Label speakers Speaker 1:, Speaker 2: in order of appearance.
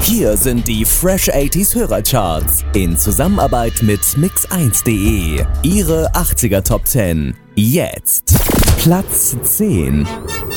Speaker 1: Hier sind die Fresh 80s Hörercharts in Zusammenarbeit mit mix1.de. Ihre 80er Top 10. Jetzt Platz 10.